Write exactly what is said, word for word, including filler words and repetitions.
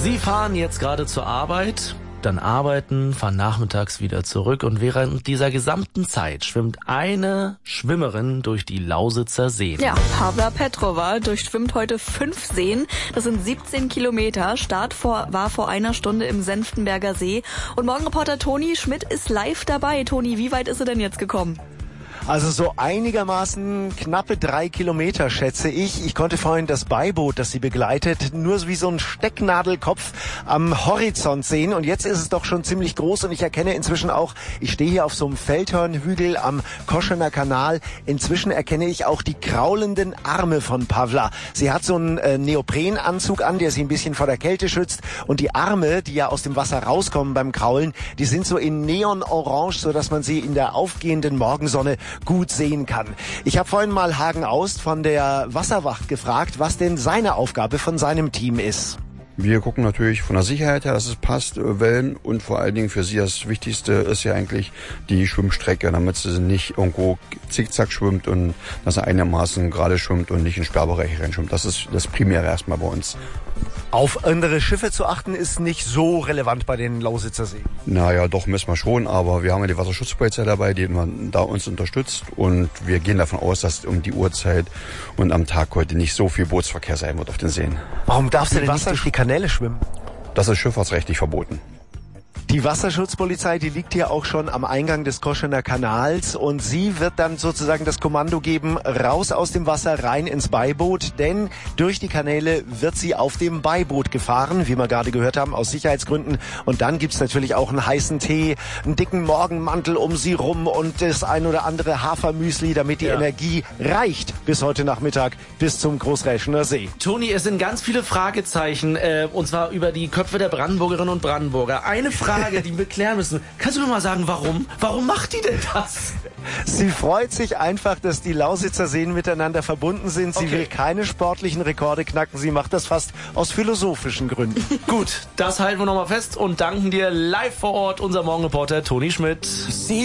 Sie fahren jetzt gerade zur Arbeit, dann arbeiten, fahren nachmittags wieder zurück und während dieser gesamten Zeit schwimmt eine Schwimmerin durch die Lausitzer Seen. Ja, Pavla Petrova durchschwimmt heute fünf Seen. Das sind siebzehn Kilometer. Start vor, war vor einer Stunde im Senftenberger See. Und Morgenreporter Toni Schmidt ist live dabei. Toni, wie weit ist sie denn jetzt gekommen? Also so einigermaßen knappe drei Kilometer, schätze ich. Ich konnte vorhin das Beiboot, das sie begleitet, nur wie so ein Stecknadelkopf am Horizont sehen. Und jetzt ist es doch schon ziemlich groß und ich erkenne inzwischen auch, ich stehe hier auf so einem Feldhörnhügel am Koschener Kanal. Inzwischen erkenne ich auch die kraulenden Arme von Pavla. Sie hat so einen äh, Neoprenanzug an, der sie ein bisschen vor der Kälte schützt. Und die Arme, die ja aus dem Wasser rauskommen beim Kraulen, die sind so in Neonorange, sodass man sie in der aufgehenden Morgensonne gut sehen kann. Ich habe vorhin mal Hagen Aust von der Wasserwacht gefragt, was denn seine Aufgabe von seinem Team ist. Wir gucken natürlich von der Sicherheit her, dass es passt, Wellen, und vor allen Dingen für Sie das Wichtigste ist ja eigentlich die Schwimmstrecke, damit sie nicht irgendwo zickzack schwimmt und dass er einigermaßen gerade schwimmt und nicht in den Sperrbereich reinschwimmt. Das ist das Primäre erstmal bei uns. Auf andere Schiffe zu achten ist nicht so relevant bei den Lausitzer Seen. Naja, doch müssen wir schon, aber wir haben ja die Wasserschutzpolizei dabei, die da uns unterstützt, und wir gehen davon aus, dass um die Uhrzeit und am Tag heute nicht so viel Bootsverkehr sein wird auf den Seen. Warum darfst du denn nicht durch die Kanäle schwimmen? Das ist schifffahrtsrechtlich verboten. Die Wasserschutzpolizei, die liegt hier auch schon am Eingang des Koschener Kanals und sie wird dann sozusagen das Kommando geben, raus aus dem Wasser, rein ins Beiboot, denn durch die Kanäle wird sie auf dem Beiboot gefahren, wie wir gerade gehört haben, aus Sicherheitsgründen. Und dann gibt's natürlich auch einen heißen Tee, einen dicken Morgenmantel um sie rum und das ein oder andere Hafermüsli, damit die ja. Energie reicht bis heute Nachmittag, bis zum Großräschener See. Toni, es sind ganz viele Fragezeichen, äh, und zwar über die Köpfe der Brandenburgerinnen und Brandenburger. Eine Frage, die wir klären müssen. Kannst du mir mal sagen, warum? Warum macht die denn das? Sie freut sich einfach, dass die Lausitzer Seen miteinander verbunden sind. Sie okay. will keine sportlichen Rekorde knacken. Sie macht das fast aus philosophischen Gründen. Gut, das halten wir nochmal fest und danken dir live vor Ort, unser Morgenreporter Toni Schmidt.